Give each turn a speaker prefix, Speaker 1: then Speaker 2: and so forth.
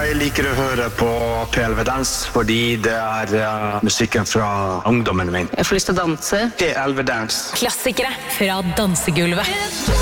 Speaker 1: Jeg liker å høre på PLV Dans, fordi det musikken fra ungdommen min.
Speaker 2: Jeg får lyst til å danse.
Speaker 1: PLV Dans.
Speaker 3: Klassikere fra dansegulvet.